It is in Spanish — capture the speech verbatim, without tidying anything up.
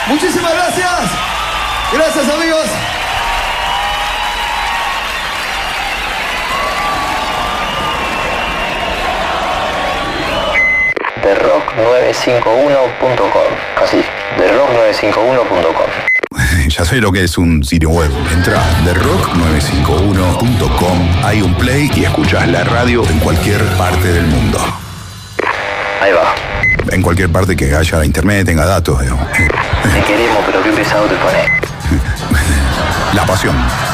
Muchísimas gracias. Gracias, amigos. The rock nueve cinco uno punto com. Así, the rock nueve cinco uno punto com. Ya sé lo que es un sitio web. Entra a the rock nueve cinco uno punto com, hay un play y escuchás la radio en cualquier parte del mundo. Ahí va. En cualquier parte que haya internet, tenga datos, digamos. Te queremos, pero qué pesado te pones. La pasión.